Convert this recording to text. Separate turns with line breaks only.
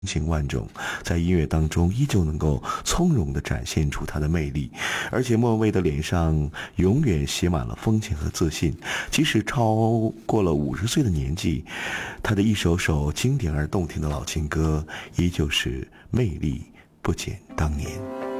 情万种，在音乐当中依旧能够从容地展现出他的魅力，而且莫文蔚的脸上永远写满了风情和自信，即使超过了50岁的年纪，他的一首首经典而动听的老情歌依旧是魅力不减当年。